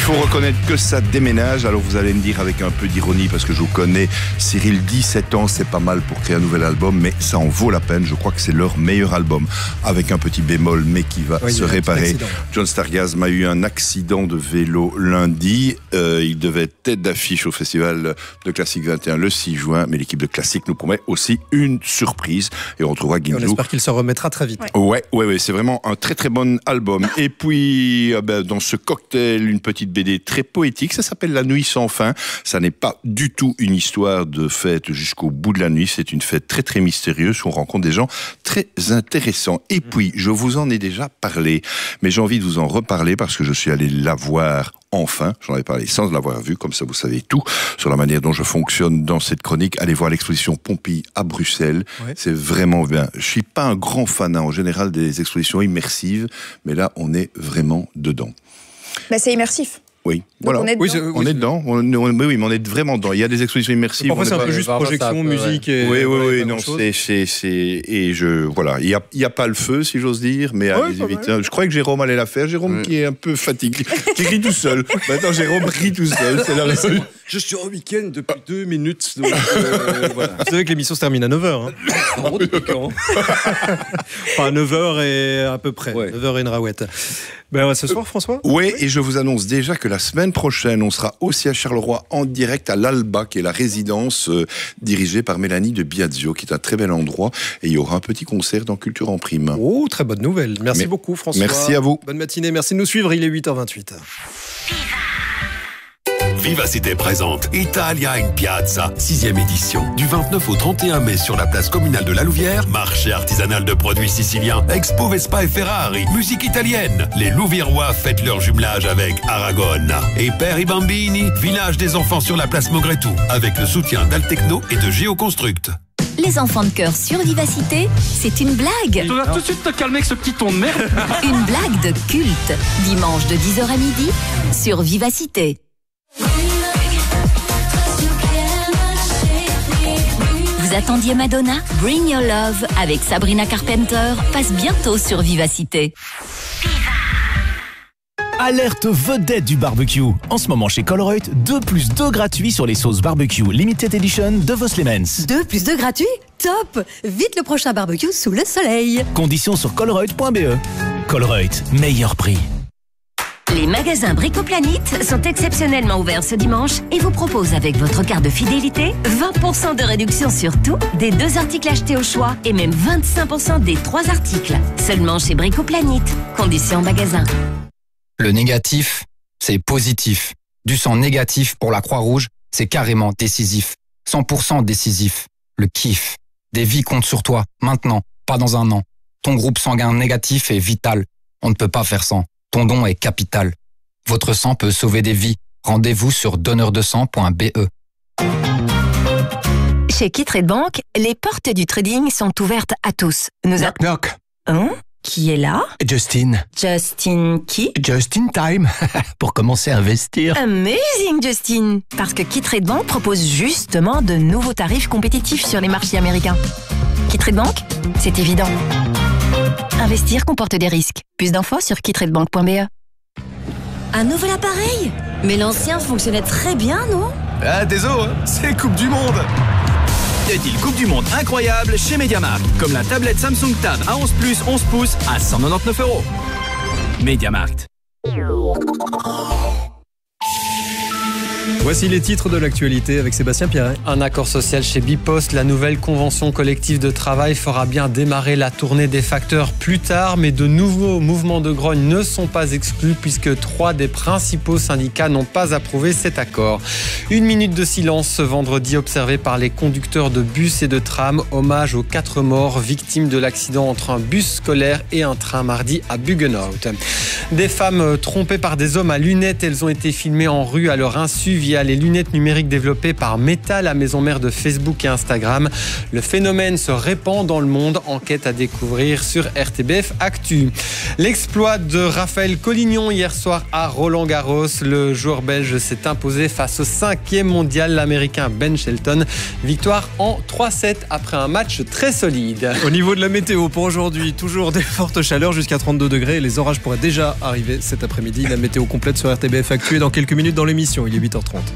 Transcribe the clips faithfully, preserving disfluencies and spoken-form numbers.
faut reconnaître que ça déménage. Alors vous allez me dire avec un peu d'ironie, parce que je vous connais, Cyril, dix-sept ans, c'est pas mal pour créer un nouvel album, mais ça en vaut la peine. Je crois que c'est leur meilleur album, avec un petit bémol, mais qui va oui, se réparer. John Stargazm a eu un accident de vélo lundi. Euh, il devait être tête d'affiche au festival de Classique vingt et un le six juin, mais l'équipe de Classique nous promet aussi une surprise. Et on retrouvera Guindou. On espère qu'il se remettra très vite. Ouais, ouais, ouais, ouais c'est vraiment un très très bon album. Et puis, euh, ben, dans ce cocktail, une petite B D très poétique, ça s'appelle La Nuit sans fin. Ça n'est pas du tout une histoire de fête jusqu'au bout de la nuit, c'est une fête très très mystérieuse où on rencontre des gens très intéressants. Et puis, je vous en ai déjà parlé, mais j'ai envie de vous en reparler parce que je suis allé la voir enfin, j'en avais parlé sans l'avoir vu, comme ça vous savez tout sur la manière dont je fonctionne dans cette chronique. Allez voir l'exposition Pompille à Bruxelles, ouais. C'est vraiment bien. Je suis pas un grand fan hein, en général des expositions immersives, mais là on est vraiment dedans. Bah, c'est immersif. Oui, voilà. On est dedans. Oui, on est dedans. On, on, oui, mais on est vraiment dedans. Il y a des expositions immersives. Parfois, c'est un pas... peu juste projection, peu, musique. Ouais. Et... Oui, oui, oui. Non, c'est, c'est, c'est, et je, voilà. Il y a, il y a pas le feu, si j'ose dire, mais ouais, allez-y vite. Je croyais que Jérôme allait la faire. Jérôme, ouais. Qui est un peu fatigué, qui rit tout seul. Maintenant, Jérôme rit tout seul. C'est la raison. Je suis en week-end depuis deux minutes. Donc, euh, voilà. Vous savez que l'émission se termine à neuf heures. Hein. Oh, depuis quand Enfin, neuf heures et à peu près. Ouais. neuf heures et une rouette. Ben, ce soir, François ? Oui, et je vous annonce déjà que la semaine prochaine, on sera aussi à Charleroi en direct à l'Alba, qui est la résidence euh, dirigée par Mélanie de Biazio, qui est un très bel endroit. Et il y aura un petit concert dans Culture en Prime. Oh, très bonne nouvelle. Merci Mais, beaucoup, François. Merci à vous. Bonne matinée. Merci de nous suivre. Il est huit heures vingt-huit. Vivacité présente Italia in Piazza, sixième édition. Du vingt-neuf au trente et un mai sur la place communale de la Louvière, marché artisanal de produits siciliens, expo Vespa et Ferrari, musique italienne. Les Louviérois fêtent leur jumelage avec Aragon. Et Père i Bambini, village des enfants sur la place Mogretou, avec le soutien d'Altecno et de Géoconstruct. Les enfants de cœur sur Vivacité, c'est une blague. Tu dois tout de suite te calmer avec ce petit ton de merde. Une blague de culte, dimanche de dix heures à midi, sur Vivacité. Vous attendiez Madonna? Bring Your Love avec Sabrina Carpenter passe bientôt sur Vivacité. Alerte vedette du barbecue. En ce moment chez Colruyt, deux plus deux gratuits sur les sauces barbecue Limited Edition de Vos Clemens. deux plus deux gratuits? Top! Vite le prochain barbecue sous le soleil. Conditions sur colruyt point b e. Colruyt, meilleur prix. Les magasins Bricoplanite sont exceptionnellement ouverts ce dimanche et vous proposent avec votre carte de fidélité vingt pour cent de réduction sur tout, des deux articles achetés au choix et même vingt-cinq pour cent des trois articles. Seulement chez Bricoplanite. Conditions en magasin. Le négatif, c'est positif. Du sang négatif pour la Croix-Rouge, c'est carrément décisif. cent pour cent décisif. Le kiff. Des vies comptent sur toi, maintenant, pas dans un an. Ton groupe sanguin négatif est vital. On ne peut pas faire sans. Ton don est capital. Votre sang peut sauver des vies. Rendez-vous sur donneur de sang point b e. Chez Kitrade Bank, les portes du trading sont ouvertes à tous. Nous knock, a... knock. Hein? Qui est là? Justin. Justin qui? Just in time. Pour commencer à investir. Amazing, Justin. Parce que Kitrade Bank propose justement de nouveaux tarifs compétitifs sur les marchés américains. Kitrade Bank, c'est évident. Investir comporte des risques. Plus d'infos sur kittradebank point b e. Un nouvel appareil? Mais l'ancien fonctionnait très bien, non? Ah, désolé, c'est Coupe du Monde. Des deals Coupe du Monde incroyables chez MediaMarkt. Comme la tablette Samsung Tab A onze plus onze pouces à cent quatre-vingt-dix-neuf euros. MediaMarkt. Voici les titres de l'actualité avec Sébastien Pierret. Un accord social chez Bipost. La nouvelle convention collective de travail fera bien démarrer la tournée des facteurs plus tard, mais de nouveaux mouvements de grogne ne sont pas exclus puisque trois des principaux syndicats n'ont pas approuvé cet accord. Une minute de silence ce vendredi observé par les conducteurs de bus et de tram. Hommage aux quatre morts victimes de l'accident entre un bus scolaire et un train mardi à Buggenhout. Des femmes trompées par des hommes à lunettes, elles ont été filmées en rue à leur insu via via les lunettes numériques développées par Meta, la maison mère de Facebook et Instagram. Le phénomène se répand dans le monde. Enquête à découvrir sur R T B F Actu. L'exploit de Raphaël Collignon hier soir à Roland-Garros. Le joueur belge s'est imposé face au cinquième mondial, l'américain Ben Shelton. Victoire en trois sept après un match très solide. Au niveau de la météo pour aujourd'hui, toujours des fortes chaleurs jusqu'à trente-deux degrés. Les orages pourraient déjà arriver cet après-midi. La météo complète sur R T B F Actu dans quelques minutes dans l'émission. Il est huit heures trente.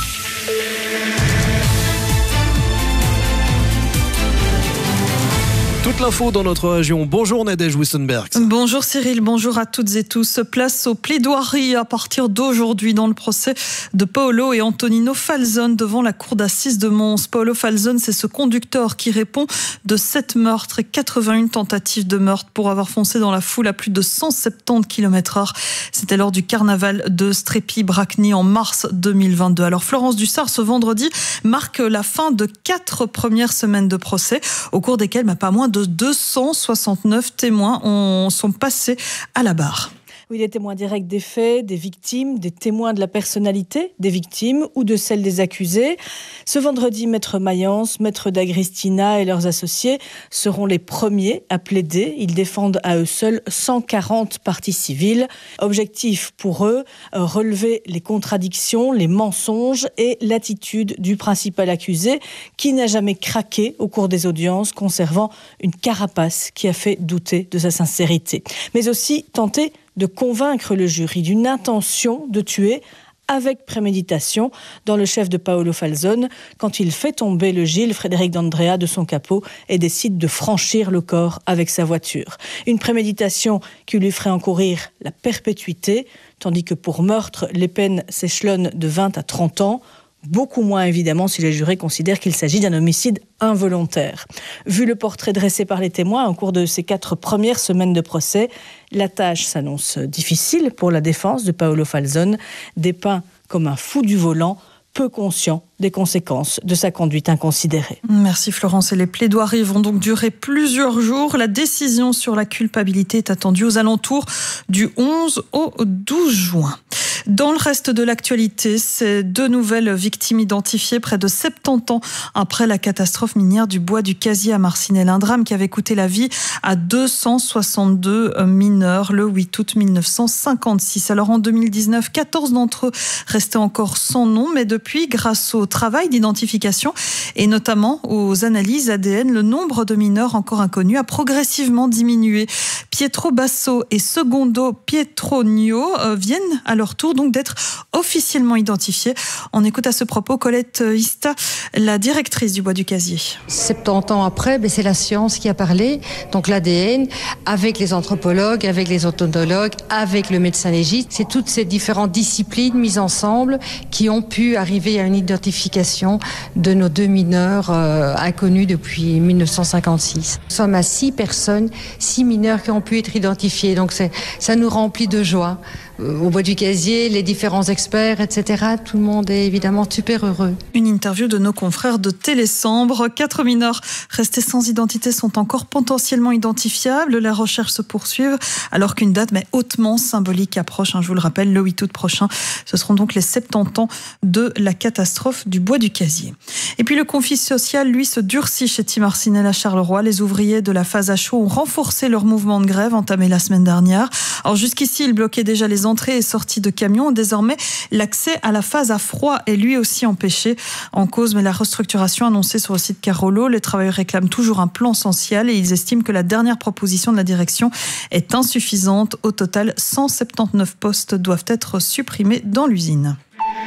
Toute l'info dans notre région. Bonjour Nadège Wissenberg. Bonjour Cyril, bonjour à toutes et tous. Place aux plaidoiries à partir d'aujourd'hui dans le procès de Paolo et Antonino Falzon devant la cour d'assises de Mons. Paolo Falzon, c'est ce conducteur qui répond de sept meurtres et quatre-vingt-un tentatives de meurtre pour avoir foncé dans la foule à plus de cent soixante-dix kilomètres heure. C'était lors du carnaval de Strépy-Bracny en mars deux mille vingt-deux. Alors Florence Dussart, ce vendredi, marque la fin de quatre premières semaines de procès au cours desquelles bah, pas moins de deux cent soixante-neuf témoins ont, sont passés à la barre. Oui, des témoins directs des faits, des victimes, des témoins de la personnalité des victimes ou de celle des accusés. Ce vendredi, Maître Mayence, Maître d'Agristina et leurs associés seront les premiers à plaider. Ils défendent à eux seuls cent quarante parties civiles. Objectif pour eux, relever les contradictions, les mensonges et l'attitude du principal accusé qui n'a jamais craqué au cours des audiences, conservant une carapace qui a fait douter de sa sincérité. Mais aussi tenter de convaincre le jury d'une intention de tuer avec préméditation dans le chef de Paolo Falzon quand il fait tomber le Gilles Frédéric d'Andrea de son capot et décide de franchir le corps avec sa voiture. Une préméditation qui lui ferait encourir la perpétuité, tandis que pour meurtre, les peines s'échelonnent de vingt à trente ans. Beaucoup moins évidemment si les jurés considèrent qu'il s'agit d'un homicide involontaire. Vu le portrait dressé par les témoins au cours de ces quatre premières semaines de procès, la tâche s'annonce difficile pour la défense de Paolo Falzon, dépeint comme un fou du volant, peu conscient des conséquences de sa conduite inconsidérée. Merci Florence. Et les plaidoiries vont donc durer plusieurs jours. La décision sur la culpabilité est attendue aux alentours du onze au douze juin. Dans le reste de l'actualité, c'est deux nouvelles victimes identifiées près de soixante-dix ans après la catastrophe minière du bois du Casier à Marcinelle. Un drame qui avait coûté la vie à deux cent soixante-deux mineurs le huit août mille neuf cent cinquante-six. Alors en deux mille dix-neuf, quatorze d'entre eux restaient encore sans nom, mais depuis, grâce au travail d'identification et notamment aux analyses A D N, le nombre de mineurs encore inconnus a progressivement diminué. Pietro Basso et Secondo Pietronio viennent à leur tour donc d'être officiellement identifiés. On écoute à ce propos Colette Ista, la directrice du bois du Casier. soixante-dix ans après, c'est la science qui a parlé, donc l'A D N, avec les anthropologues, avec les odontologues, avec le médecin légiste. C'est toutes ces différentes disciplines mises ensemble qui ont pu arriver à une identification de nos deux mineurs euh, inconnus depuis mille neuf cent cinquante-six. Nous sommes à six personnes, six mineurs qui ont pu être identifiés, donc c'est, ça nous remplit de joie. Au bois du Casier, les différents experts, et cetera. Tout le monde est évidemment super heureux. Une interview de nos confrères de Télésambre. Quatre mineurs restés sans identité sont encore potentiellement identifiables. Les recherches se poursuivent alors qu'une date mais hautement symbolique approche. Je vous le rappelle, le huit août prochain. Ce seront donc les soixante-dix ans de la catastrophe du bois du Casier. Et puis le conflit social, lui, se durcit chez Tim Marcinelle à Charleroi. Les ouvriers de la phase à chaud ont renforcé leur mouvement de grève entamé la semaine dernière. Alors jusqu'ici, ils bloquaient déjà les entrées et sorties de camions. Désormais, l'accès à la phase à froid est lui aussi empêché. En cause, mais la restructuration annoncée sur le site Carolo. Les travailleurs réclament toujours un plan social et ils estiment que la dernière proposition de la direction est insuffisante. Au total, cent soixante-dix-neuf postes doivent être supprimés dans l'usine.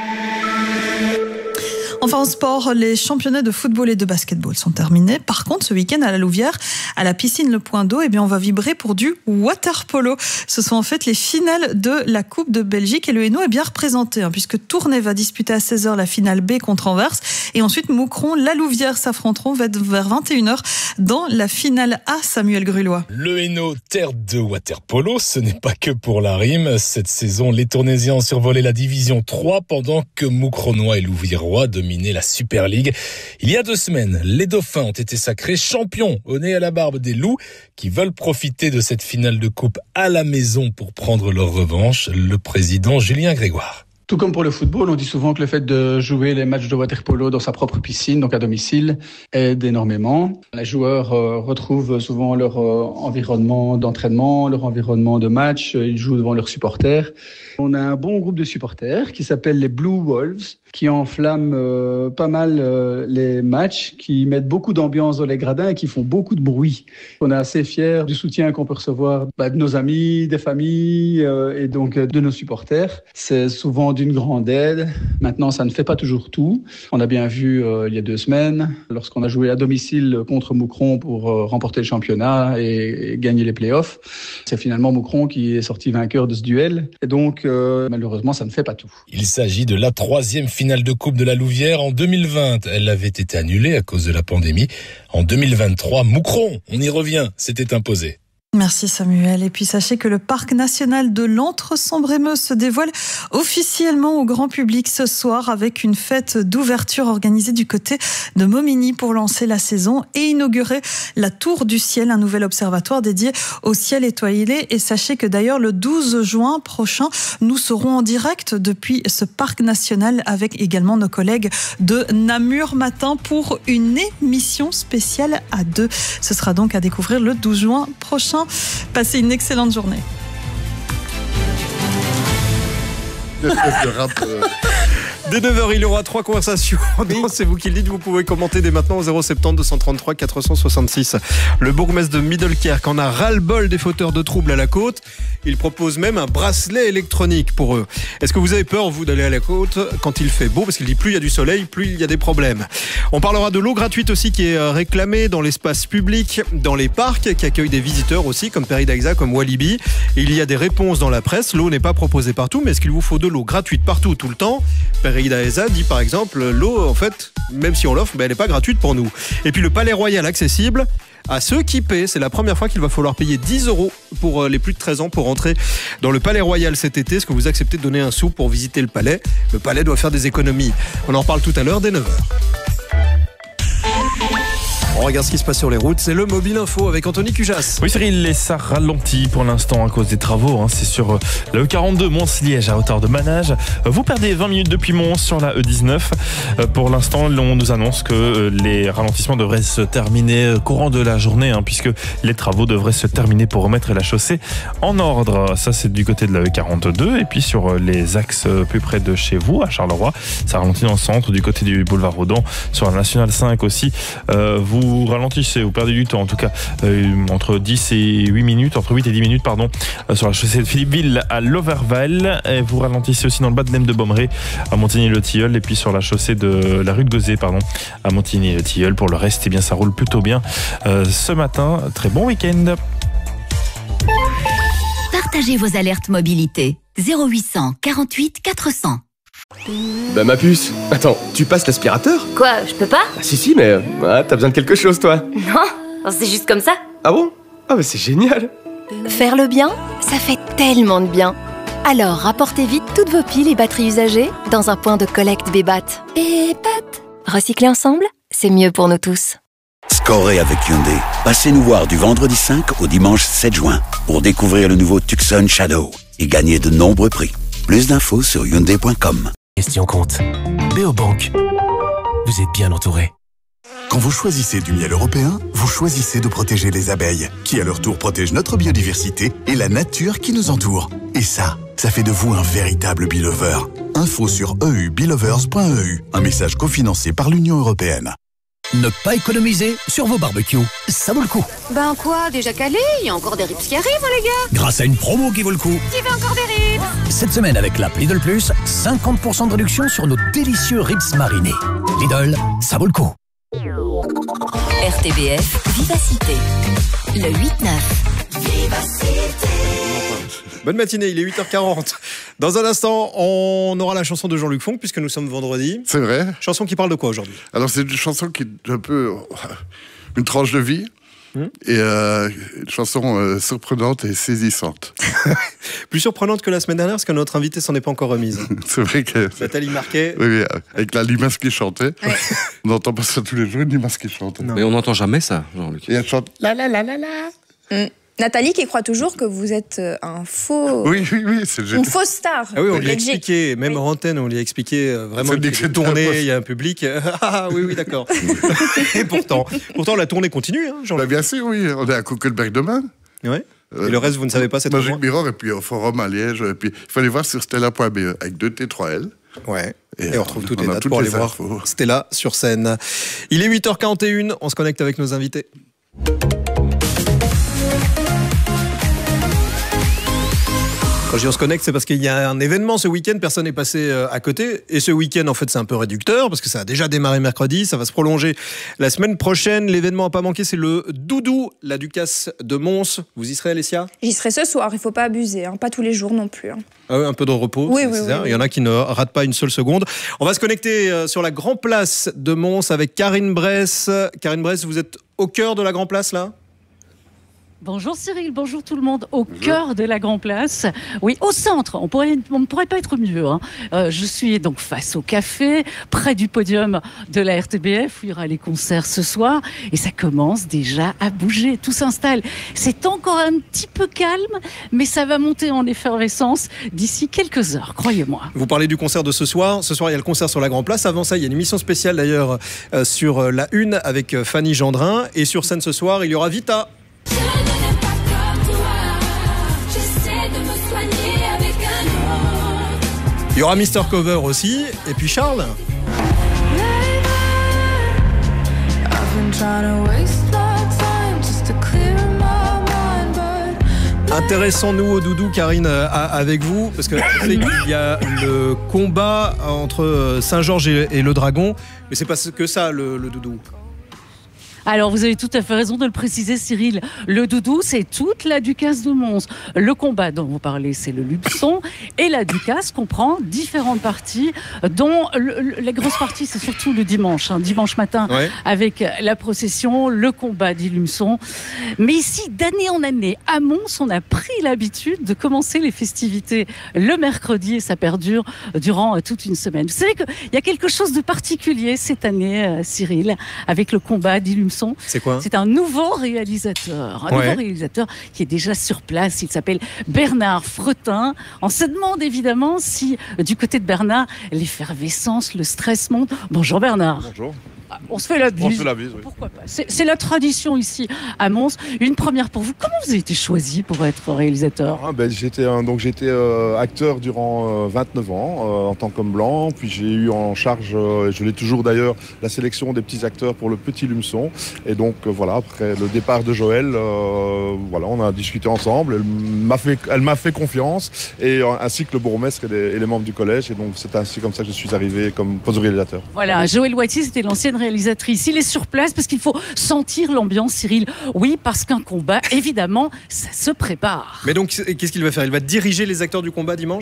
Enfin, en sport, les championnats de football et de basketball sont terminés. Par contre, ce week-end à la Louvière, à la piscine Le Point d'Eau, eh bien, on va vibrer pour du water polo. Ce sont en fait les finales de la Coupe de Belgique et le Hainaut est bien représenté, hein, puisque Tournai va disputer à seize heures la finale B contre Anvers et ensuite Moucron, la Louvière s'affronteront vers vingt et une heures dans la finale A. Samuel Grulois. Le Hainaut, terre de water polo, ce n'est pas que pour la rime. Cette saison, les Tournaisiens ont survolé la division trois pendant que Moucronois et Louviérois dominaient la Super League. Il y a deux semaines, les Dauphins ont été sacrés champions au nez à la barbe des Loups qui veulent profiter de cette finale de coupe à la maison pour prendre leur revanche. Le président Julien Grégoire. Tout comme pour le football, on dit souvent que le fait de jouer les matchs de water-polo dans sa propre piscine, donc à domicile, aide énormément. Les joueurs euh, retrouvent souvent leur euh, environnement d'entraînement, leur environnement de match. Ils jouent devant leurs supporters. On a un bon groupe de supporters qui s'appelle les Blue Wolves, qui enflamment euh, pas mal euh, les matchs, qui mettent beaucoup d'ambiance dans les gradins et qui font beaucoup de bruit. On est assez fiers du soutien qu'on peut recevoir bah, de nos amis, des familles euh, et donc euh, de nos supporters. C'est souvent d'une grande aide. Maintenant, ça ne fait pas toujours tout. On a bien vu euh, il y a deux semaines, lorsqu'on a joué à domicile contre Moucron pour euh, remporter le championnat et, et gagner les playoffs. C'est finalement Moucron qui est sorti vainqueur de ce duel. Et donc, euh, malheureusement, ça ne fait pas tout. Il s'agit de la troisième finale de Coupe de la Louvière en deux mille vingt. Elle avait été annulée à cause de la pandémie. En deux mille vingt-trois, Moucron, on y revient, s'était imposé. Merci Samuel. Et puis sachez que le parc national de l'Entre-Sambre-et-Meuse se dévoile officiellement au grand public ce soir avec une fête d'ouverture organisée du côté de Momigny pour lancer la saison et inaugurer la Tour du Ciel, un nouvel observatoire dédié au ciel étoilé. Et sachez que d'ailleurs le douze juin prochain, nous serons en direct depuis ce parc national avec également nos collègues de Namur Matin pour une émission spéciale à deux. Ce sera donc à découvrir le douze juin prochain. Passez une excellente journée. Dès neuf heures, il y aura trois conversations. Non, c'est vous qui le dites, vous pouvez commenter dès maintenant au zéro sept zéro deux cent trente-trois quatre cent soixante-six. Le bourgmestre de Middelkerk en a ras-le-bol des fauteurs de troubles à la côte. Il propose même un bracelet électronique pour eux. Est-ce que vous avez peur, vous, d'aller à la côte quand il fait beau? Parce qu'il dit plus il y a du soleil, plus il y a des problèmes. On parlera de l'eau gratuite aussi qui est réclamée dans l'espace public, dans les parcs qui accueillent des visiteurs aussi, comme Paris-Daïsa, comme Walibi. Il y a des réponses dans la presse. L'eau n'est pas proposée partout, mais est-ce qu'il vous faut de l'eau gratuite partout, tout le temps? Paris-Daïsa dit par exemple, l'eau, en fait, même si on l'offre, ben, elle n'est pas gratuite pour nous. Et puis le Palais Royal accessible à ceux qui paient. C'est la première fois qu'il va falloir payer dix euros pour les plus de treize ans pour rentrer dans le Palais Royal cet été. Est-ce que vous acceptez de donner un sou pour visiter le palais? Le palais doit faire des économies. On en reparle tout à l'heure dès neuf heures. On regarde ce qui se passe sur les routes, c'est le Mobile Info avec Anthony Cujas. Oui Cyril, et ça ralentit pour l'instant à cause des travaux, hein. C'est sur la E quarante-deux Mons-Liège à hauteur de Manage. Vous perdez vingt minutes depuis Mons sur la E dix-neuf. Pour l'instant, on nous annonce que les ralentissements devraient se terminer courant de la journée, hein, puisque les travaux devraient se terminer pour remettre la chaussée en ordre. Ça, c'est du côté de la E quarante-deux. Et puis sur les axes plus près de chez vous, à Charleroi, ça ralentit dans le centre, du côté du boulevard Rodin, sur la Nationale cinq aussi. Euh, vous Vous ralentissez, vous perdez du temps en tout cas euh, entre dix et huit minutes, entre huit et dix minutes pardon, euh, sur la chaussée de Philippeville à Loverval. Et vous ralentissez aussi dans le bas de Nîmes de Bommeré à Montigny-le-Tilleul et puis sur la chaussée de la rue de Gauzet pardon, à Montigny-le-Tilleul. Pour le reste, eh bien, ça roule plutôt bien euh, ce matin. Très bon week-end. Partagez vos alertes mobilité. zéro huit cent quarante-huit quatre cents. Bah ma puce, attends, tu passes l'aspirateur? Quoi, je peux pas? Ah si si, mais ouais, t'as besoin de quelque chose toi. Non, c'est juste comme ça. Ah bon? Ah bah c'est génial. Faire le bien, ça fait tellement de bien. Alors rapportez vite toutes vos piles et batteries usagées dans un point de collecte Bébat. Bébat. Recycler ensemble, c'est mieux pour nous tous. Scorez avec Hyundai. Passez nous voir du vendredi cinq au dimanche sept juin pour découvrir le nouveau Tucson Shadow et gagner de nombreux prix. Plus d'infos sur hyundai point com. Question compte. Béobank. Vous êtes bien entouré. Quand vous choisissez du miel européen, vous choisissez de protéger les abeilles, qui à leur tour protègent notre biodiversité et la nature qui nous entoure. Et ça, ça fait de vous un véritable Beelover. Info sur e u beelovers point e u. Un message cofinancé par l'Union européenne. Ne pas économiser sur vos barbecues, ça vaut le coup. Ben quoi, déjà calé? Il y a encore des ribs qui arrivent, les gars. Grâce à une promo qui vaut le coup. Qui veut encore des ribs? Cette semaine avec l'app Lidl Plus, cinquante pour cent de réduction sur nos délicieux ribs marinés. Lidl, ça vaut le coup. R T B F, Vivacité. Le huit neuf. Vivacité. Bonne matinée, il est huit heures quarante. Dans un instant, on aura la chanson de Jean-Luc Fonck, puisque nous sommes vendredi. C'est vrai. Chanson qui parle de quoi aujourd'hui? Alors, c'est une chanson qui est un peu une tranche de vie. Mmh. Et euh, une chanson euh, surprenante et saisissante. Plus surprenante que la semaine dernière, parce que notre invitée s'en est pas encore remise. C'est vrai que... Nathalie Marquet. Oui, oui, avec la limace qui chantait. Ouais. On n'entend pas ça tous les jours, une limace qui chante. Non. Mais on n'entend jamais ça, Jean-Luc. Et elle chante la la la la la. Mmh. Nathalie qui croit toujours que vous êtes un faux... Oui, oui, oui. C'est une fausse star. Ah oui, on lui a expliqué, même en antenne, on lui a expliqué vraiment qu'il fait tourner, il y a un public. Ah oui, oui, d'accord. Et pourtant, pourtant, la tournée continue, hein, Jean. Bah, bien sûr, oui. On est à Kuckelberg demain. Ouais. Et le reste, vous ne savez pas, c'est Magic Mirror, et puis au Forum à Liège. Et puis, il faut aller voir sur stella point b e avec deux T, trois L. Ouais. Et, et on retrouve on, toutes on les dates toutes pour les aller voir infos. Stella sur scène. Il est huit heures quarante et une, on se connecte avec nos invités. Quand je dis on se connecte, c'est parce qu'il y a un événement ce week-end, personne n'est passé à côté. Et ce week-end, en fait, c'est un peu réducteur parce que ça a déjà démarré mercredi, ça va se prolonger la semaine prochaine. L'événement à pas manquer, c'est le Doudou, la Ducasse de Mons. Vous y serez, Alessia ? J'y serai ce soir, il ne faut pas abuser, hein. Pas tous les jours non plus. Hein. Ah ouais, un peu de repos, oui, c'est oui, ça. Oui, Il y en a qui ne ratent pas une seule seconde. On va se connecter sur la Grand Place de Mons avec Karine Bress. Karine Bress, vous êtes au cœur de la Grand Place, là ? Bonjour Cyril, bonjour tout le monde, au bonjour. Cœur de la Grand Place, oui, au centre, on, pourrait, on ne pourrait pas être mieux. Hein. Euh, je suis donc face au café, près du podium de la R T B F, où il y aura les concerts ce soir, et ça commence déjà à bouger, tout s'installe. C'est encore un petit peu calme, mais ça va monter en effervescence d'ici quelques heures, croyez-moi. Vous parlez du concert de ce soir, ce soir il y a le concert sur la Grand Place, avant ça il y a une émission spéciale d'ailleurs euh, sur la Une avec Fanny Gendrin, et sur scène ce soir il y aura Vita. Il y aura Mister Cover aussi, et puis Charles. Intéressons-nous au Doudou, Karine, avec vous, parce que il y a le combat entre Saint-Georges et le Dragon, mais c'est pas que ça le, le Doudou. Alors, vous avez tout à fait raison de le préciser, Cyril. Le Doudou, c'est toute la Ducasse de Mons. Le combat dont vous parlez, c'est le Luxon. Et la Ducasse comprend différentes parties, dont le, le, la grosse partie, c'est surtout le dimanche. Hein, dimanche matin, ouais. Avec la procession, le combat dit Luxon. Mais ici, d'année en année, à Mons, on a pris l'habitude de commencer les festivités le mercredi et ça perdure durant toute une semaine. Vous savez qu'il y a quelque chose de particulier cette année, Cyril, avec le combat dit Luxon. C'est quoi ? C'est un nouveau réalisateur, un ouais. nouveau réalisateur qui est déjà sur place. Il s'appelle Bernard Fretin. On se demande évidemment si, du côté de Bernard, l'effervescence, le stress monte. Bonjour Bernard. Bonjour. On se fait la bise. On se fait la bise, oui. Pourquoi pas ? C'est, c'est la tradition ici à Mons. Une première pour vous. Comment vous avez été choisi pour être réalisateur ? ah ben, J'étais, euh, donc, j'étais euh, acteur durant euh, vingt-neuf ans euh, en tant qu'homme blanc. Puis j'ai eu en charge, euh, je l'ai toujours d'ailleurs, la sélection des petits acteurs pour le Petit Lumeçon. Et donc euh, voilà, après le départ de Joël, euh, voilà, on a discuté ensemble. Elle m'a fait, elle m'a fait confiance, et, euh, ainsi que le bourgmestre et les, et les membres du collège. Et donc c'est ainsi comme ça que je suis arrivé comme poste réalisateur. Voilà, Joël Wattier, c'était l'ancienne réalisatrice. Il est sur place parce qu'il faut sentir l'ambiance, Cyril. Oui, parce qu'un combat, évidemment, ça se prépare. Mais donc, qu'est-ce qu'il va faire ? Il va diriger les acteurs du combat dimanche ?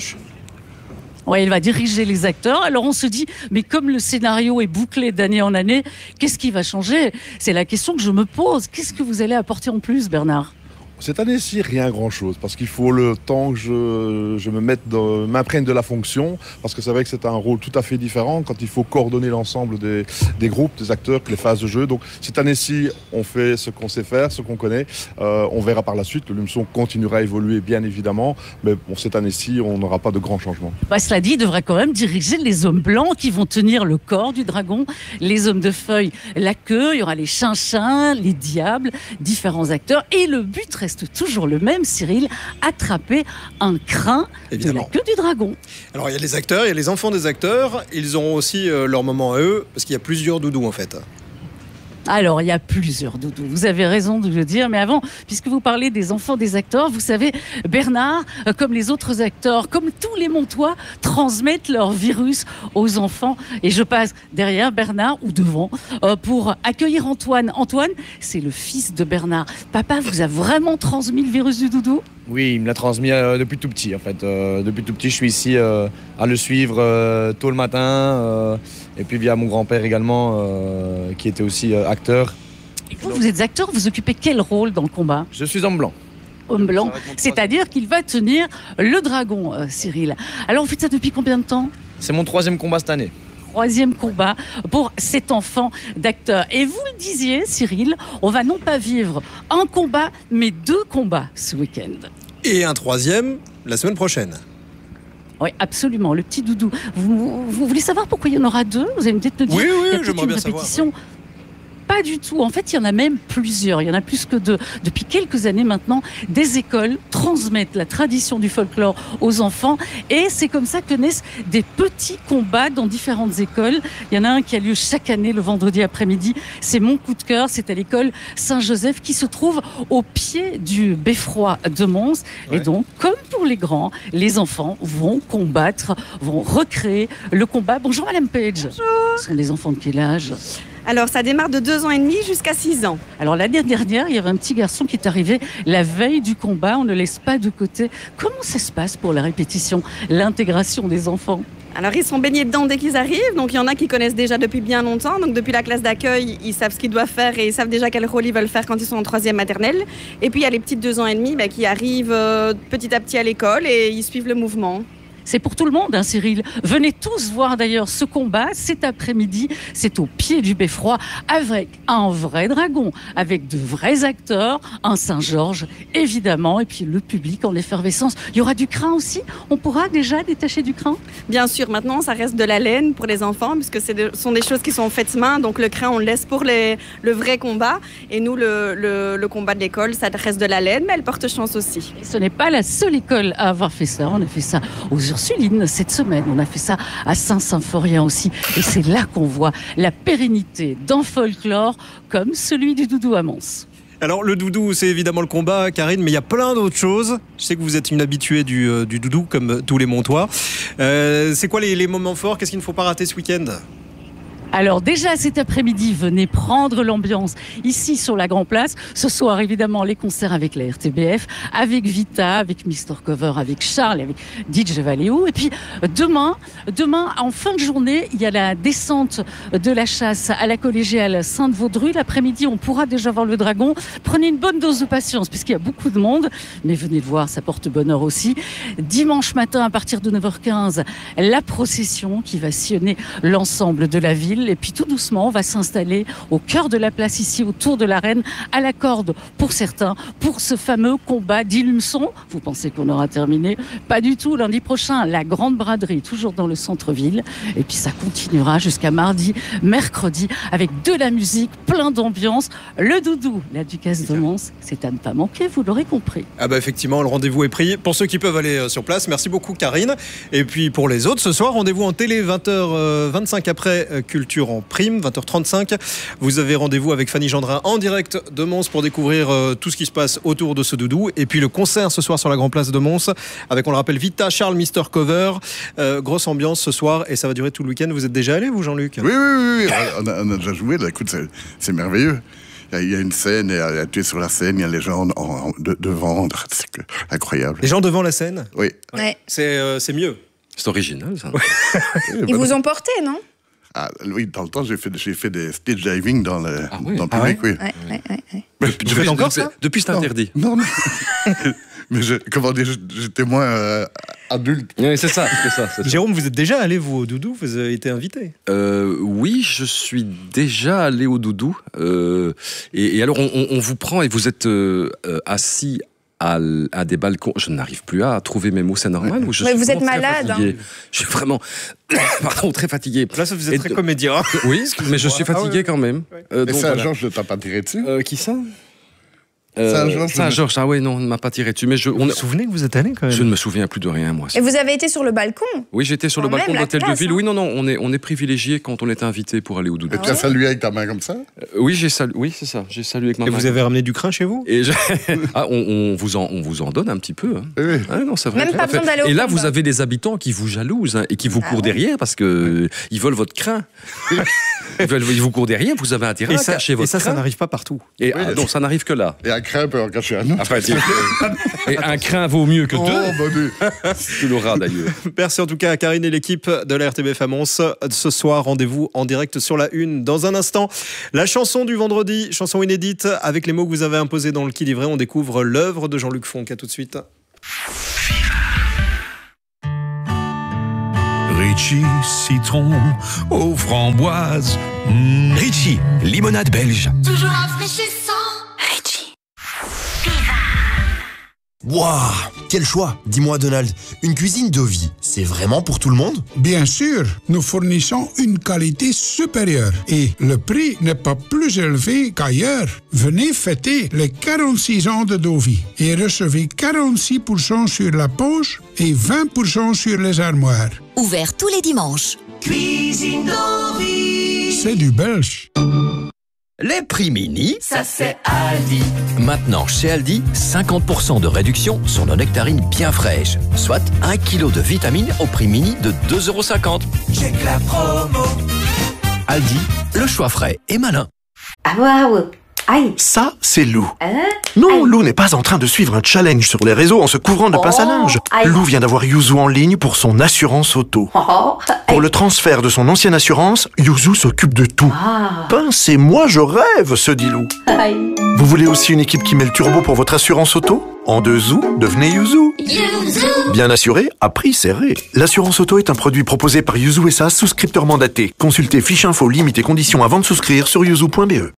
Oui, il va diriger les acteurs. Alors on se dit, mais comme le scénario est bouclé d'année en année, qu'est-ce qui va changer ? C'est la question que je me pose. Qu'est-ce que vous allez apporter en plus, Bernard ? Cette année-ci, rien grand-chose, parce qu'il faut le temps que je, je me mette dans, m'imprègne de la fonction, parce que c'est vrai que c'est un rôle tout à fait différent quand il faut coordonner l'ensemble des, des groupes, des acteurs, les phases de jeu. Donc cette année-ci, on fait ce qu'on sait faire, ce qu'on connaît. Euh, on verra par la suite. Le Lumeçon continuera à évoluer, bien évidemment, mais bon, cette année-ci, on n'aura pas de grands changements. Bah, cela dit, il devra quand même diriger les hommes blancs qui vont tenir le corps du dragon, les hommes de feuilles, la queue, il y aura les chinchins, les diables, différents acteurs, et le but reste toujours le même, Cyril, attraper un crin Évidemment. de la queue du dragon. Alors il y a les acteurs, il y a les enfants des acteurs, ils auront aussi euh, leur moment à eux, parce qu'il y a plusieurs doudous en fait. Alors, il y a plusieurs doudous. Vous avez raison de le dire. Mais avant, puisque vous parlez des enfants des acteurs, vous savez, Bernard, comme les autres acteurs, comme tous les Montois, transmettent leur virus aux enfants. Et je passe derrière Bernard, ou devant, euh, pour accueillir Antoine. Antoine, c'est le fils de Bernard. Papa vous a vraiment transmis le virus du doudou ? Oui, il me l'a transmis euh, depuis tout petit, en fait. Euh, depuis tout petit, je suis ici euh, à le suivre euh, tôt le matin. Euh, et puis via mon grand-père également, euh, qui était aussi euh, acteur. Et vous, vous êtes acteur, vous occupez quel rôle dans le combat ? Je suis homme blanc. Homme blanc, c'est-à-dire qu'il va tenir le dragon, euh, Cyril. Alors, vous faites ça depuis combien de temps ? C'est mon troisième combat cette année. troisième combat pour cet enfant d'acteur. Et vous le disiez, Cyril, on va non pas vivre un combat, mais deux combats ce week-end. Et un troisième la semaine prochaine. Oui, absolument. Le petit doudou. Vous, vous voulez savoir pourquoi il y en aura deux? Vous allez peut-être me dire. Oui, oui, il y a j'aimerais une bien répétition. savoir. Pas du tout. En fait, il y en a même plusieurs. Il y en a plus que deux. Depuis quelques années maintenant, des écoles transmettent la tradition du folklore aux enfants. Et c'est comme ça que naissent des petits combats dans différentes écoles. Il y en a un qui a lieu chaque année le vendredi après-midi. C'est mon coup de cœur. C'est à l'école Saint-Joseph qui se trouve au pied du beffroi de Mons. Ouais. Et donc, comme pour les grands, les enfants vont combattre, vont recréer le combat. Bonjour Madame Page. Bonjour. Ce sont des enfants de quel âge? Alors, ça démarre de deux ans et demi jusqu'à six ans. Alors, l'année dernière, il y avait un petit garçon qui est arrivé la veille du combat. On ne laisse pas de côté. Comment ça se passe pour la répétition, l'intégration des enfants? Alors, ils sont baignés dedans dès qu'ils arrivent. Donc, il y en a qui connaissent déjà depuis bien longtemps. Donc, depuis la classe d'accueil, ils savent ce qu'ils doivent faire et ils savent déjà quel rôle ils veulent faire quand ils sont en troisième maternelle. Et puis, il y a les petites deux ans et demi bah, qui arrivent euh, petit à petit à l'école et ils suivent le mouvement. C'est pour tout le monde, hein, Cyril. Venez tous voir d'ailleurs ce combat cet après-midi. C'est au pied du beffroi avec un vrai dragon, avec de vrais acteurs, un Saint-Georges, évidemment, et puis le public en effervescence. Il y aura du crin aussi. On pourra déjà détacher du crin? Bien sûr, maintenant, ça reste de la laine pour les enfants, puisque ce sont des choses qui sont faites main. Donc le crin, on le laisse pour les, le vrai combat. Et nous, le, le, le combat de l'école, ça reste de la laine, mais elle porte chance aussi. Et ce n'est pas la seule école à avoir fait ça. On a fait ça aux Ursulines cette semaine. On a fait ça à Saint-Symphorien aussi. Et c'est là qu'on voit la pérennité d'un folklore comme celui du doudou à Mons. Alors le doudou, c'est évidemment le combat, Karine, mais il y a plein d'autres choses. Je sais que vous êtes une habituée du, euh, du doudou, comme tous les Montois. Euh, c'est quoi les, les moments forts? Qu'est-ce qu'il ne faut pas rater ce week-end? Alors déjà cet après-midi, venez prendre l'ambiance ici sur la Grand Place. Ce soir, évidemment, les concerts avec la R T B F, avec Vita, avec mister Cover, avec Charles, avec D J Valéo. Et puis demain, demain, en fin de journée, il y a la descente de la chasse à la collégiale Sainte-Vaudrue. L'après-midi, on pourra déjà voir le dragon. Prenez une bonne dose de patience puisqu'il y a beaucoup de monde. Mais venez le voir, ça porte bonheur aussi. Dimanche matin, à partir de neuf heures quinze, la procession qui va sillonner l'ensemble de la ville. Et puis tout doucement, on va s'installer au cœur de la place ici, autour de l'arène, à la corde pour certains, pour ce fameux combat d'Ilumson. Vous pensez qu'on aura terminé? Pas du tout. Lundi prochain, la grande braderie, toujours dans le centre-ville. Et puis ça continuera jusqu'à mardi, mercredi, avec de la musique, plein d'ambiance. Le doudou, la Ducasse de Mons, c'est à ne pas manquer, vous l'aurez compris. Ah bah effectivement, le rendez-vous est pris. Pour ceux qui peuvent aller sur place, merci beaucoup Karine. Et puis pour les autres, ce soir, rendez-vous en télé, vingt heures vingt-cinq après Culture en prime, vingt heures trente-cinq. Vous avez rendez-vous avec Fanny Gendrin en direct de Mons pour découvrir euh, tout ce qui se passe autour de ce doudou. Et puis le concert ce soir sur la Grand Place de Mons avec, on le rappelle, Vita, Charles, mister Cover. Euh, grosse ambiance ce soir et ça va durer tout le week-end. Vous êtes déjà allé, vous, Jean-Luc? Oui, oui, oui. oui. On, a, on a déjà joué. Là, écoute, c'est, c'est merveilleux. Il y a une scène, et tu es sur la scène, il y a les gens en, en, de, devant. C'est incroyable. Les gens devant la scène? Oui. Ouais. C'est, euh, c'est mieux. C'est original, ça. Ils vous ont porté, non? Ah, oui, dans le temps, j'ai fait, j'ai fait des stage diving dans le, ah oui. dans le ah public, ouais. oui. Ouais, ouais, ouais, ouais. Mais, tu fais encore ça? Depuis, c'est interdit. Non, non. Mais je, comment dire, j'étais moins euh, adulte. Oui, c'est ça, c'est ça, c'est ça. Jérôme, vous êtes déjà allé, vous, au doudou? Vous avez été invité? euh, Oui, je suis déjà allé au doudou. Euh, et, et alors, on, on, on vous prend et vous êtes euh, assis À, à des balcons. Je n'arrive plus à trouver mes mots, c'est normal ou je Mais suis vous êtes malade. Hein. Je suis vraiment pardon, très fatigué. Là, ça vous êtes très comédien. Oui, mais je suis fatigué ah, ouais. quand même. Euh, Et Saint-Georges ne t'a pas tiré dessus euh, Qui ça Euh, Saint-Georges, Saint-Georges, ah ouais, non, on ne m'a pas tiré dessus. Mais je, vous on, vous souvenez que vous êtes allé quand même? Je ne me souviens plus de rien, moi. Et vous avez été sur le balcon? Oui, j'étais sur quand le balcon de l'hôtel de ville. Hein. Oui, non, non, on est, on est privilégié quand on est invité pour aller au doudou. Et tu as salué avec ta main comme ça? euh, Oui, j'ai salué. Oui, c'est ça. J'ai salué avec ma Et main. vous avez ramené du crin chez vous? Et je... ah, on, on, vous en, on vous en donne un petit peu. Hein. Oui. Ah, non, c'est vrai. Même pas besoin d'aller au Et là, combat. vous avez des habitants qui vous jalousent hein, et qui vous Ah courent ouais. derrière parce que ils veulent votre crin. Ils, veulent, ils vous courent derrière, vous avez intérêt Et à ça, cacher et votre ça, crin. ça n'arrive pas partout. Et Oui, ah, non, ça n'arrive que là. Et un crin peut en cacher un autre. Enfin, et un crin vaut mieux que Oh, deux. bon Tu l'auras d'ailleurs. Merci en tout cas à Karine et l'équipe de la R T B F à Mons. Ce soir, rendez-vous en direct sur la une. Dans un instant, la chanson du vendredi, chanson inédite, avec les mots que vous avez imposés dans le qui livret. On découvre l'œuvre de Jean-Luc Fonck. À tout de suite. Rich Litchi, citron, aux framboises. Mmh. Ritchie, limonade belge. Toujours rafraîchissant. Ritchie. Waouh, quel choix. Dis-moi Donald, une cuisine de vie, c'est vraiment pour tout le monde? Bien sûr, nous fournissons une qualité supérieure et le prix n'est pas plus élevé qu'ailleurs. Venez fêter les quarante-six ans de Dovi et recevez quarante-six pour cent sur la poche et vingt pour cent sur les armoires. Ouvert tous les dimanches. Cuisine Dovi. C'est du belge. Les prix mini, ça c'est Aldi. Maintenant chez Aldi, cinquante pour cent de réduction sur nos nectarines bien fraîches, soit un kilo de vitamines au prix mini de deux euros cinquante. Check la promo. Aldi, le choix frais et malin. Ah waouh. Aïe. Ça, c'est Lou. Hein? Non, Lou n'est pas en train de suivre un challenge sur les réseaux en se couvrant de Oh, pince à linge. aïe. Lou vient d'avoir Yuzu en ligne pour son assurance auto. Oh, Pour le transfert de son ancienne assurance, Yuzu s'occupe de tout. Ah. Pince et moi, je rêve, se dit Lou. Aïe. Vous voulez aussi une équipe qui met le turbo pour votre assurance auto? En deux zou, devenez Yuzu. Yuzu. Bien assuré, à prix serré. L'assurance auto est un produit proposé par Yuzu S A, souscripteur mandaté. Consultez fiche info, limite et conditions avant de souscrire sur yuzu point b e.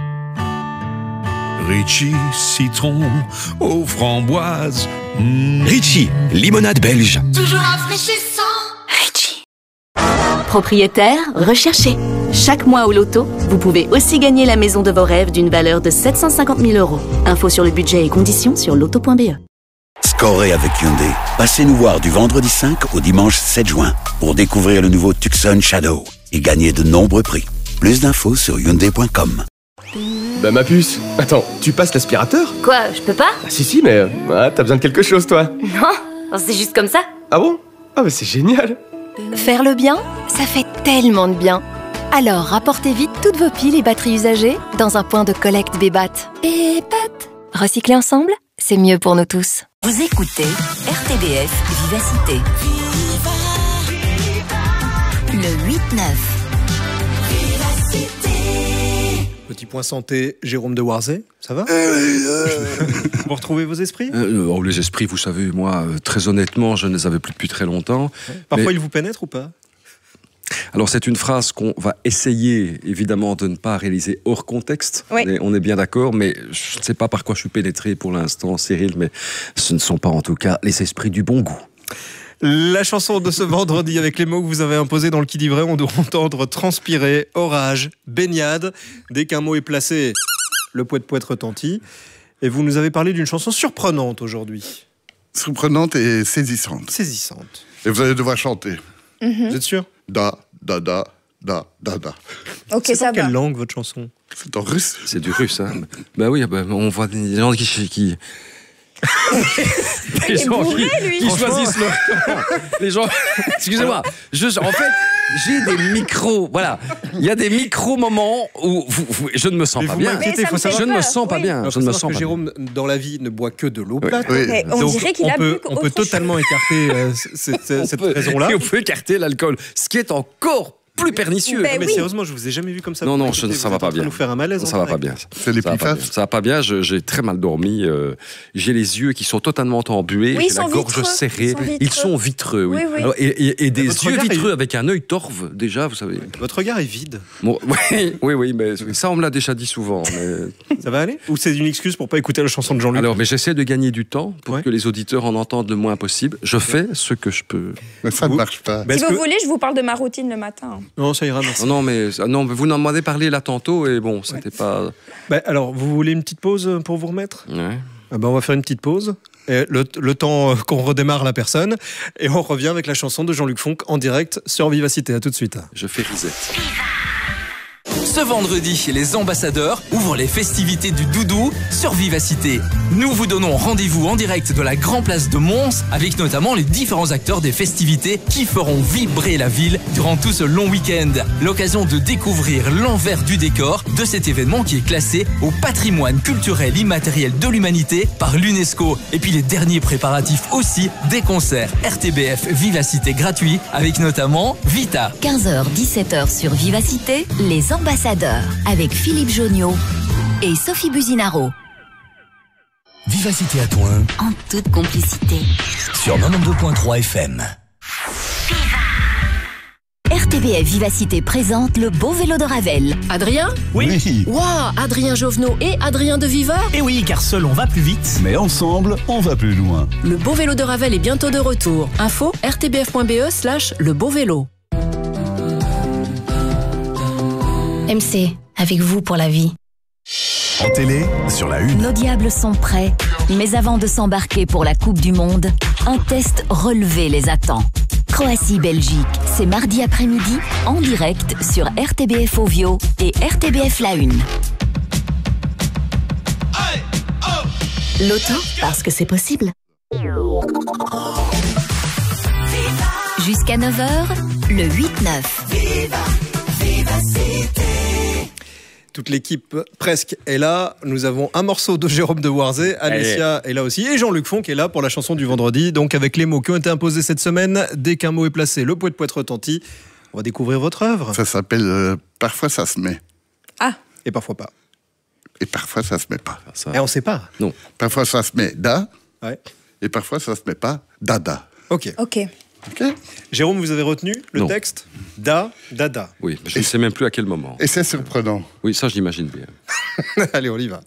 Ritchie, citron, aux framboises. Mmh. Ritchie, limonade belge. Toujours rafraîchissant. Propriétaire recherché. Chaque mois au loto, vous pouvez aussi gagner la maison de vos rêves d'une valeur de sept cent cinquante mille euros. Info sur le budget et conditions sur loto point b e. Scorez avec Hyundai. Passez nous voir du vendredi cinq au dimanche sept juin pour découvrir le nouveau Tucson Shadow et gagner de nombreux prix. Plus d'infos sur hyundai point com. Bah ma puce, attends, tu passes l'aspirateur? Quoi, je peux pas? Ah si si, mais ah, t'as besoin de quelque chose toi. Non, c'est juste comme ça. Ah bon? Ah bah c'est génial. Faire le bien, ça fait tellement de bien. Alors rapportez vite toutes vos piles et batteries usagées dans un point de collecte Bébat. Bébat. Recycler ensemble, c'est mieux pour nous tous. Vous écoutez R T B F Vivacité. Le huit neuf. Petit point santé, Jérôme de Warzé, ça va? Vous retrouvez vos esprits? euh, oh, Les esprits, vous savez, moi, euh, très honnêtement, je ne les avais plus depuis très longtemps. Ouais. Parfois, mais... ils vous pénètrent ou pas? Alors, c'est une phrase qu'on va essayer, évidemment, de ne pas réaliser hors contexte. Oui. On est, on est bien d'accord, mais je ne sais pas par quoi je suis pénétré pour l'instant, Cyril, mais ce ne sont pas, en tout cas, les esprits du bon goût. La chanson de ce vendredi, avec les mots que vous avez imposés dans le qui dit vrai, on doit entendre transpirer, orage, baignade. Dès qu'un mot est placé, le poète-poète retentit. Et vous nous avez parlé d'une chanson surprenante aujourd'hui. Surprenante et saisissante. Saisissante. Et vous allez devoir chanter. Mhm. Vous êtes sûr? Da, da, da, da, da, da. Ok, C'est ça en quelle va. langue, votre chanson? C'est en russe. C'est du russe, hein. Bah oui, bah, on voit des gens qui... qui... Il est bourré, lui. qui choisissent leur camp. Les gens, excusez-moi, je, en fait, j'ai des micros, voilà, il y a des micro-moments où vous, vous, je ne me sens Mais pas vous bien. m'inquiétez, faut savoir- Je ne me sens pas Oui. bien. Alors, Je faut ne me savoir sens que pas Jérôme, dans la vie, ne boit que de l'eau plate. Oui. Mais on Donc, dirait qu'il on a peut, bu on peut autre chose. totalement écarter euh, cette, cette, cette On peut- raison-là. Et on peut écarter l'alcool, ce qui est encore plus pernicieux. Ben Non, mais oui. sérieusement, je vous ai jamais vu comme ça. Non, Vous non, m'inquiétez, je- ça vous va êtes pas en train de bien. nous faire un malaise. en Ça va pas direct. bien. C'est les Ça va pas pifas. bien. Ça va pas bien. je- J'ai très mal dormi. euh, J'ai les yeux qui sont totalement embués. Oui, ils J'ai la sont gorge vitreux. serrée. Ils sont vitreux. Ils sont vitreux, oui. Oui, oui. Alors, et, et- et des votre yeux regard est- vitreux avec un œil torve, déjà, vous savez. Votre regard est vide. Bon, oui, oui, oui, mais ça, on me l'a déjà dit souvent. Mais... Ça va aller? Ou c'est une excuse pour pas écouter la chanson de Jean-Luc? Alors, mais j'essaie de gagner du temps pour Ouais. que les auditeurs en entendent le moins possible. Je fais ce que je peux. Mais ça ne Vous- marche pas. Ben, Si est-ce vous que- voulez, je vous parle de ma routine le matin. Non, ça ira, merci. Non, non, mais non, mais vous m'en avez parlé là tantôt et bon, c'était pas. Ben, alors, vous voulez une petite pause pour vous remettre? Ouais. Ah ben, on va faire une petite pause. Et le, le temps euh, qu'on redémarre la personne. Et on revient avec la chanson de Jean-Luc Fonck en direct sur Vivacité. À tout de suite. Je fais reset. Ce vendredi, les ambassadeurs ouvrent les festivités du doudou sur Vivacité. Nous vous donnons rendez-vous en direct de la Grand Place de Mons avec notamment les différents acteurs des festivités qui feront vibrer la ville durant tout ce long week-end. L'occasion de découvrir l'envers du décor de cet événement qui est classé au patrimoine culturel immatériel de l'humanité par l'UNESCO. Et puis les derniers préparatifs aussi des concerts R T B F Vivacité gratuits avec notamment Vita. quinze heures dix-sept heures sur Vivacité, les ambassadeurs avec Philippe Joniot et Sophie Buzinaro. Vivacité à Toin En toute complicité. sur quatre-vingt-douze point trois F M. T B F Vivacité présente le beau vélo de Ravel. Adrien ? Oui. Waouh, Adrien Jovenot et Adrien de Viva ? Et oui, car seul on va plus vite, mais ensemble on va plus loin. Le beau vélo de Ravel est bientôt de retour. Info r t b f point b e slash le beau vélo. M C, avec vous pour la vie. En télé, sur la une. Nos diables sont prêts, mais avant de s'embarquer pour la Coupe du Monde, un test relevé les attend. Croatie-Belgique, c'est mardi après-midi, en direct sur R T B F Ovio et R T B F La Une. Loto, parce que c'est possible. Jusqu'à neuf heures, le huit neuf. Toute l'équipe presque est là. Nous avons un morceau de Jérôme de Warzé. Alessia est là aussi. Et Jean-Luc Font qui est là pour la chanson du vendredi. Donc avec les mots qui ont été imposés cette semaine, dès qu'un mot est placé, le poète poète retentit. On va découvrir votre œuvre. Ça s'appelle euh, Parfois ça se met. Ah. Et parfois pas. Et parfois ça se met pas. Ça... Et on sait pas. Non. Parfois ça se met da. Ouais. Et parfois ça se met pas dada. Ok. Ok. Okay. Jérôme, vous avez retenu le non. texte Da, dada. Oui, je ne sais même plus à quel moment. Et c'est surprenant. Oui, ça je l'imagine bien. Allez, on y va.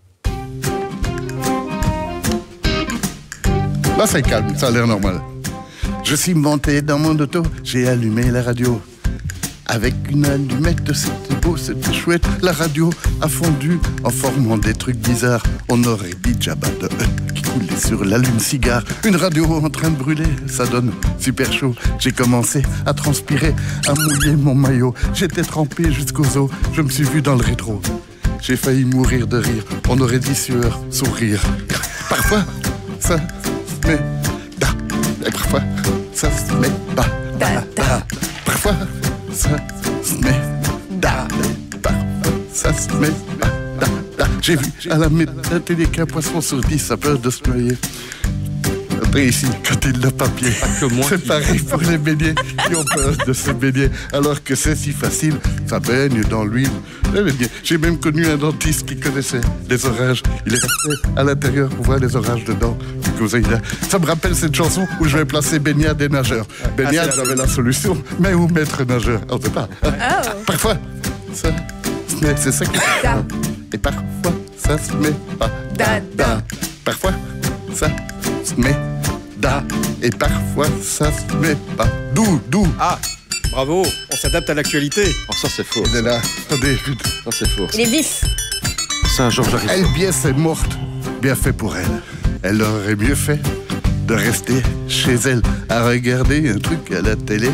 Là c'est calme, ça a l'air normal. Je suis monté dans mon auto, j'ai allumé la radio. Avec une allumette, c'était beau, c'était chouette. La radio a fondu en formant des trucs bizarres. On aurait dit Jabba de Hutt qui coulait sur la lune cigare. Une radio en train de brûler, ça donne super chaud. J'ai commencé à transpirer, à mouiller mon maillot. J'étais trempé jusqu'aux os, je me suis vu dans le rétro. J'ai failli mourir de rire, on aurait dit sueur, sourire. Parfois, ça se met da. Et parfois, ça se met pas da, da. Parfois, ça se met da, parfois ça se met da, da, da. J'ai vu à la, la télé qu'un poisson sur dix a peur de se noyer. Après ici, quand il n'a pas pied, c'est pareil pour les beignets qui ont peur de se baigner, alors que c'est si facile, ça baigne dans l'huile. J'ai même connu un dentiste qui connaissait les orages. Il est resté à l'intérieur pour voir les orages dedans. Ça me rappelle cette chanson où je vais placer baignade et nageur. Baignade, j'avais la solution, mais où mettre nageur? On ne sait pas. Oh. Parfois, ça se met, c'est ça qui est. Et parfois, ça se met pas. Da, da. Parfois, ça se met da. Et parfois, ça se met pas. Dou, dou. Ah, bravo, on s'adapte à l'actualité. Oh, ça c'est faux. Il est là. Attendez. Ça c'est faux. Il est vif. C'est un Georges Harrison. Elle bien c'est morte. Bien fait pour elle. Elle aurait mieux fait de rester chez elle à regarder un truc à la télé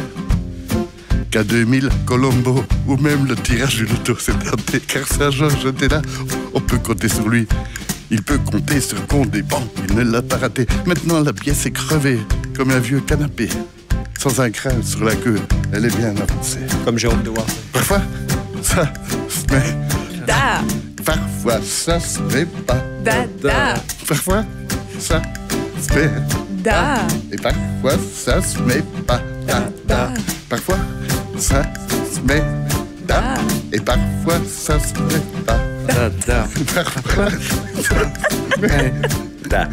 K deux mille, Colombo ou même le tirage du loto. C'est tenté car Saint-Georges était là. On peut compter sur lui. Il peut compter sur le compte des banques. Il ne l'a pas raté. Maintenant la pièce est crevée comme un vieux canapé. Sans un crâne sur la queue. Elle est bien avancée. Comme Jérôme de Warzé. Parfois, ça se met da. Parfois, ça se met pas da, da. Parfois, ça se met da. Et parfois, ça se met pas da, da. Parfois, ça se met da. Et parfois, ça se met pas da, da. Parfois, ça se met da.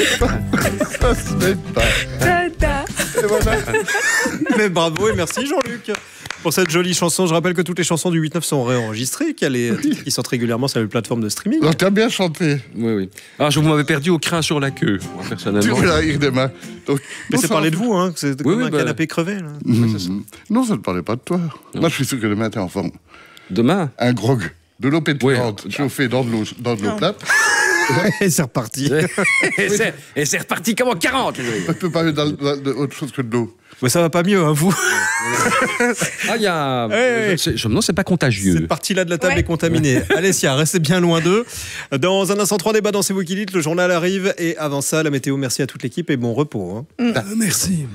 Ça se met pas da, da. Et voilà. Mais bravo et merci Jean-Luc pour cette jolie chanson. Je rappelle que toutes les chansons du huit neuf sont réenregistrées, qui sortent régulièrement sur les plateformes de streaming. Donc tu as bien chanté. Oui, oui. Alors je vous m'avais perdu au crin sur la queue, moi, personnellement. Tu veux la rire des mains. Donc, mais c'est parler de vous, hein. C'est oui, comme oui, un bah... canapé crevé. Là. Mmh. Ça. Non, ça ne parlait pas de toi. Non. Moi, je suis sûr que demain, tu es en forme. Demain Un grog. De l'eau pétillante, oui. Chauffée dans de l'eau, dans de l'eau plate. Et c'est reparti. et, c'est, et c'est reparti comme en quarante. Je ne peux pas mettre autre chose que de l'eau. Mais ça va pas mieux, hein, vous. Ah, il y a. Hey, je, je, non, c'est pas contagieux. Cette partie-là de la table ouais. est contaminée. Alessia, restez bien loin d'eux. Dans un instant, trois débats dans C'est vous qui dites. Le journal arrive. Et avant ça, la météo. Merci à toute l'équipe et bon repos. Hein. Mm. Ah, merci.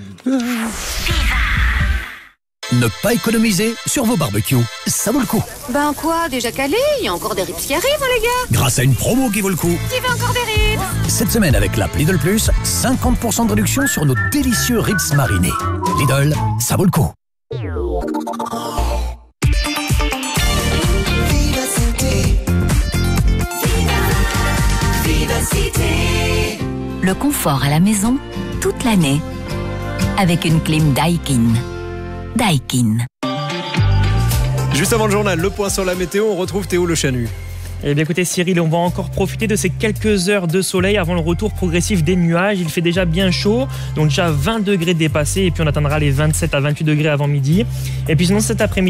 Ne pas économiser sur vos barbecues. Ça vaut le coup. Ben quoi, déjà calé? Il y a encore des ribs qui arrivent, hein, les gars. Grâce à une promo qui vaut le coup. Qui veut encore des ribs? Cette semaine, avec l'app Lidl Plus, cinquante pour cent de réduction sur nos délicieux ribs marinés. Lidl, ça vaut le coup. Le confort à la maison, toute l'année. Avec une clim Daikin. Daikin. Juste avant le journal, le point sur la météo, on retrouve Théo Le Chanu. Eh bien écoutez Cyril, on va encore profiter de ces quelques heures de soleil avant le retour progressif des nuages. Il fait déjà bien chaud, donc déjà vingt degrés dépassés et puis on atteindra les vingt-sept à vingt-huit degrés avant midi. Et puis sinon cet après-midi,